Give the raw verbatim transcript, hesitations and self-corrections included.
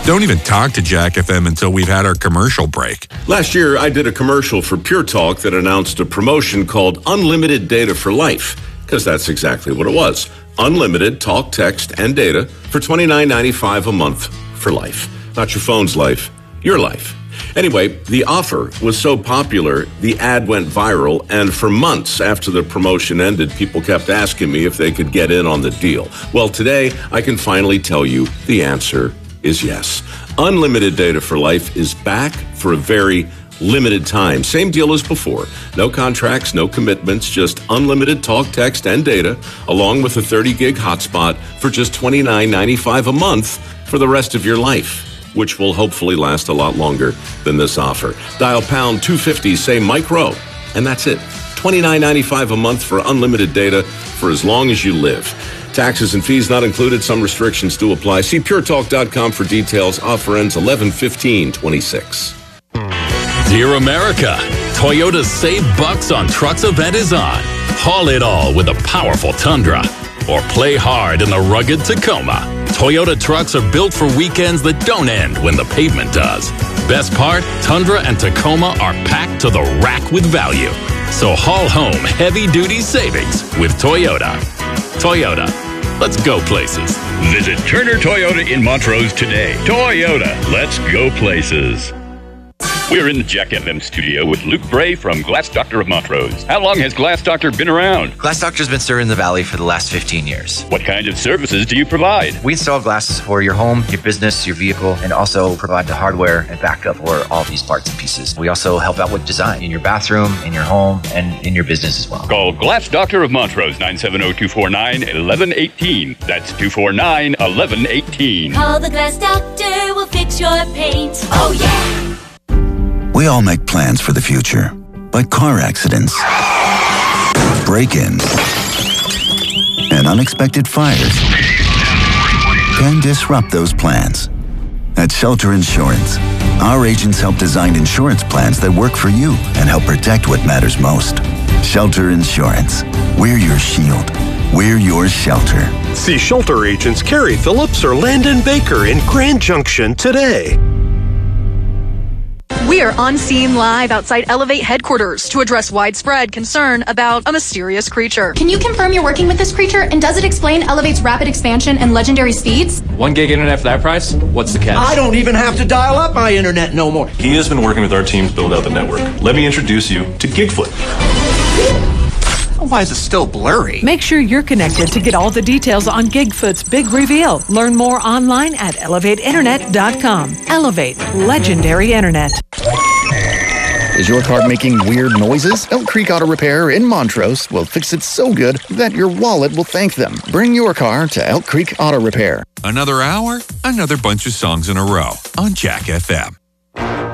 Don't even talk to Jack F M until we've had our commercial break. Last year, I did a commercial for Pure Talk that announced a promotion called Unlimited Data for Life, because that's exactly what it was. Unlimited talk, text, and data for twenty-nine ninety-five a month for life. Not your phone's life, your life. Anyway, the offer was so popular, the ad went viral, and for months after the promotion ended, people kept asking me if they could get in on the deal. Well, today, I can finally tell you the answer is yes. Unlimited Data for Life is back for a very limited time. Same deal as before. No contracts, no commitments, just unlimited talk, text, and data, along with a thirty gig hotspot for just twenty-nine ninety-five a month for the rest of your life, which will hopefully last a lot longer than this offer. Dial pound two fifty, say Mike Rowe, and that's it. twenty-nine ninety-five a month for unlimited data for as long as you live. Taxes and fees not included. Some restrictions do apply. See pure talk dot com for details. Offer ends eleven fifteen twenty-six. Dear America, Toyota's Save Bucks on Trucks event is on. Haul it all with a powerful Tundra, or play hard in the rugged Tacoma. Toyota trucks are built for weekends that don't end when the pavement does. Best part, Tundra and Tacoma are packed to the rack with value. So haul home heavy-duty savings with Toyota. Toyota, let's go places. Visit Turner Toyota in Montrose today. Toyota, let's go places. We're in the Jack F M studio with Luke Bray from Glass Doctor of Montrose. How long has Glass Doctor been around? Glass Doctor's been serving the Valley for the last fifteen years. What kind of services do you provide? We install glasses for your home, your business, your vehicle, and also provide the hardware and backup for all these parts and pieces. We also help out with design in your bathroom, in your home, and in your business as well. Call Glass Doctor of Montrose, nine seven zero, two four nine, one one one eight. That's two four nine, one one one eight. Call the Glass Doctor, we'll fix your paint. Oh, yeah! We all make plans for the future, but car accidents, break-ins, and unexpected fires can disrupt those plans. At Shelter Insurance, our agents help design insurance plans that work for you and help protect what matters most. Shelter Insurance. We're your shield. We're your shelter. See Shelter agents Carrie Phillips or Landon Baker in Grand Junction today. We are on scene live outside Elevate headquarters to address widespread concern about a mysterious creature. Can you confirm you're working with this creature, and does it explain Elevate's rapid expansion and legendary speeds? One gig internet for that price? What's the catch? I don't even have to dial up my internet no more. He has been working with our team to build out the network. Let me introduce you to Gigfoot. Why is it still blurry? Make sure you're connected to get all the details on Gigfoot's big reveal. Learn more online at elevate internet dot com. Elevate, legendary internet. Is your car making weird noises? Elk Creek Auto Repair in Montrose will fix it so good that your wallet will thank them. Bring your car to Elk Creek Auto Repair. Another hour, another bunch of songs in a row on Jack F M.